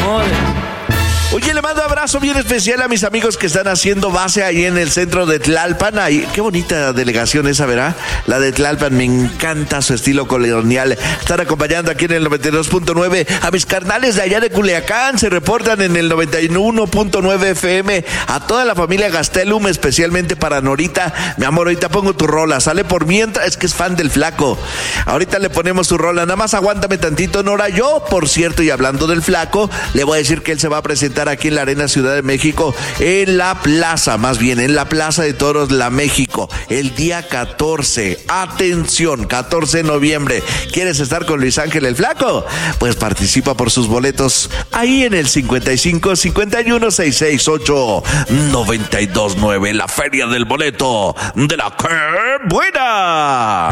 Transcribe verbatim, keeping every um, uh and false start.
amor. Oye, le mando un abrazo bien especial a mis amigos que están haciendo base ahí en el centro de Tlalpan. Ahí, qué bonita delegación esa, ¿verdad? La de Tlalpan, me encanta su estilo colonial. Están acompañando aquí en el noventa y dos punto nueve a mis carnales de allá de Culiacán. Se reportan en el noventa y uno punto nueve F M. A toda la familia Gastelum, especialmente para Norita. Mi amor, ahorita pongo tu rola. Sale por mientras, es que es fan del Flaco. Ahorita le ponemos tu rola. Nada más aguántame tantito, Nora. Yo, por cierto, y hablando del Flaco, le voy a decir que él se va a presentar aquí en la Arena Ciudad de México, en la plaza, más bien en la Plaza de Toros La México, el día catorce. Atención, catorce de noviembre. ¿Quieres estar con Luis Ángel el Flaco? Pues participa por sus boletos ahí en el cincuenta y cinco, cincuenta y uno, seiscientos sesenta y ocho, noventa y dos nueve, la Feria del Boleto de la Que Buena.